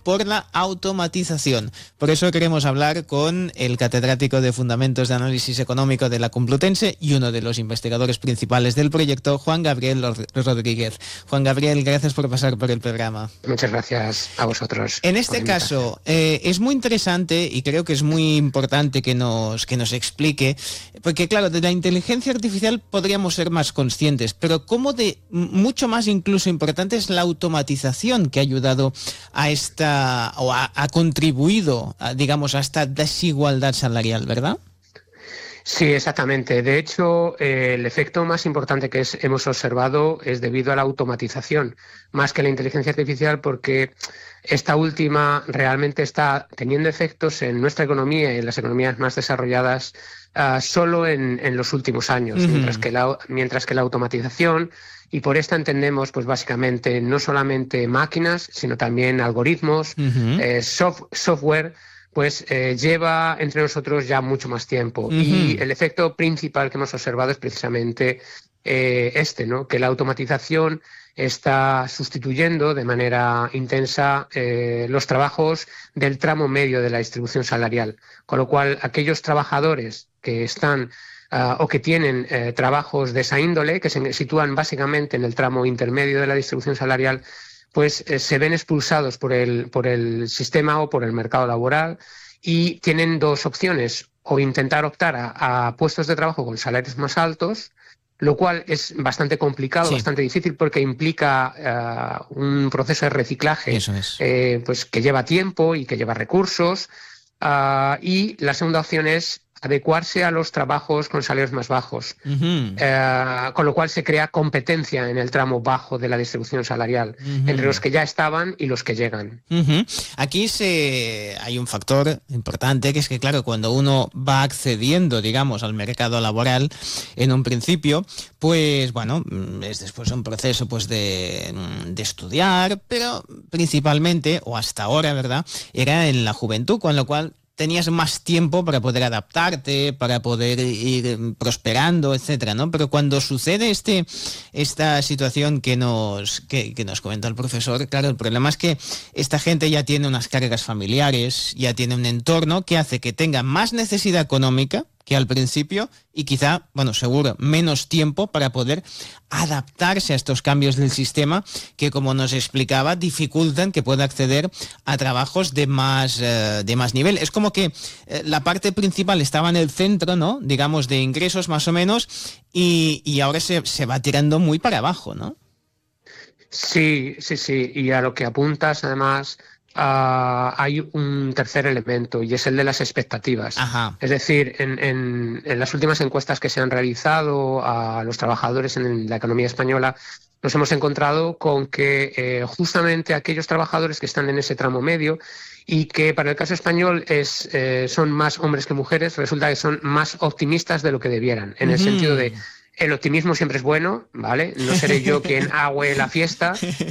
por la automatización. Por eso queremos hablar con el catedrático de Fundamentos de Análisis Económico de la Complutense y uno de los investigadores principales del proyecto, Juan Gabriel Rodríguez. Juan Gabriel, gracias por pasar por el programa. Muchas gracias a vosotros. En este caso, es muy interesante y creo que es muy importante que nos explique, porque claro, de la inteligencia artificial podríamos ser más conscientes, pero como de mucho más incluso importante es la automatización que ha ayudado a esta, o ha contribuido, digamos, a esta desigualdad salarial, ¿verdad? Sí, exactamente. De hecho, el efecto más importante que hemos observado es debido a la automatización, más que la inteligencia artificial, porque esta última realmente está teniendo efectos en nuestra economía y en las economías más desarrolladas solo en los últimos años, mientras que la automatización, y por esta entendemos pues básicamente no solamente máquinas, sino también algoritmos, software, pues lleva entre nosotros ya mucho más tiempo. Y el efecto principal que hemos observado es precisamente ¿no? Que la automatización está sustituyendo de manera intensa los trabajos del tramo medio de la distribución salarial, con lo cual aquellos trabajadores que están o que tienen trabajos de esa índole, que se sitúan básicamente en el tramo intermedio de la distribución salarial, pues se ven expulsados por el sistema o por el mercado laboral y tienen dos opciones: o intentar optar a puestos de trabajo con salarios más altos, lo cual es bastante complicado, bastante difícil, porque implica un proceso de reciclaje pues que lleva tiempo y que lleva recursos, y la segunda opción es adecuarse a los trabajos con salarios más bajos, con lo cual se crea competencia en el tramo bajo de la distribución salarial entre los que ya estaban y los que llegan. Aquí hay un factor importante, que es que claro, cuando uno va accediendo, digamos, al mercado laboral en un principio, pues bueno, es después un proceso pues de estudiar, pero principalmente, o hasta ahora, ¿verdad?, era en la juventud, con lo cual tenías más tiempo para poder adaptarte, para poder ir prosperando, etcétera, ¿no? Pero cuando sucede esta situación que nos comenta el profesor, claro, el problema es que esta gente ya tiene unas cargas familiares, ya tiene un entorno que hace que tenga más necesidad económica que al principio y quizá, bueno, seguro, menos tiempo para poder adaptarse a estos cambios del sistema que, como nos explicaba, dificultan que pueda acceder a trabajos de más nivel. Es como que la parte principal estaba en el centro, ¿no?, digamos, de ingresos más o menos, y ahora se va tirando muy para abajo, ¿no? Sí, y a lo que apuntas, además, hay un tercer elemento, y es el de las expectativas. Es decir, en las últimas encuestas que se han realizado a los trabajadores en la economía española, nos hemos encontrado con que justamente aquellos trabajadores que están en ese tramo medio, y que para el caso español son más hombres que mujeres, resulta que son más optimistas de lo que debieran, en el sentido de: el optimismo siempre es bueno, ¿vale? No seré yo quien agüe la fiesta,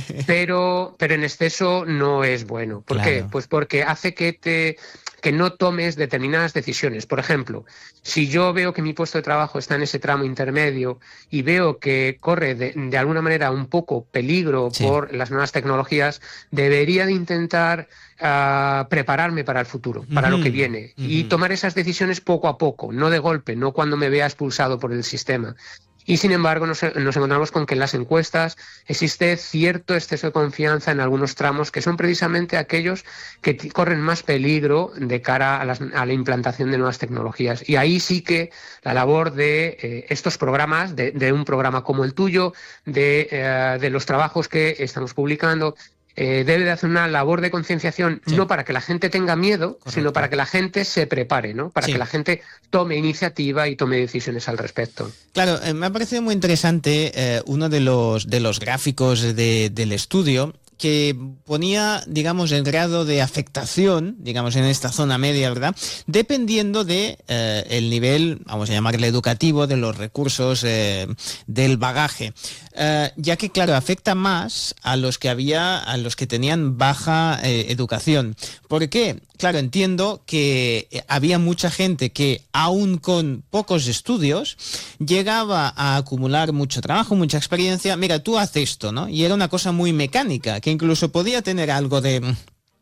pero en exceso no es bueno. ¿Por qué? Pues porque hace que no tomes determinadas decisiones. Por ejemplo, si yo veo que mi puesto de trabajo está en ese tramo intermedio y veo que corre de alguna manera un poco peligro por las nuevas tecnologías, debería de intentar prepararme para el futuro, para lo que viene, y tomar esas decisiones poco a poco, no de golpe, no cuando me vea expulsado por el sistema. Y sin embargo nos encontramos con que en las encuestas existe cierto exceso de confianza en algunos tramos, que son precisamente aquellos que corren más peligro de cara a la implantación de nuevas tecnologías. Y ahí sí que la labor de estos programas, de un programa como el tuyo, de los trabajos que estamos publicando, debe de hacer una labor de concienciación, no para que la gente tenga miedo, sino para que la gente se prepare, ¿no? Para que la gente tome iniciativa y tome decisiones al respecto. Claro, me ha parecido muy interesante uno de los gráficos del estudio, que ponía, digamos, el grado de afectación, digamos, en esta zona media, ¿verdad?, dependiendo de el nivel, vamos a llamarle educativo, de los recursos, del bagaje. Ya que, claro, afecta más a los que tenían baja educación. ¿Por qué? Claro, entiendo que había mucha gente que, aún con pocos estudios, llegaba a acumular mucho trabajo, mucha experiencia. Mira, tú haces esto, ¿no? Y era una cosa muy mecánica, que incluso podía tener algo de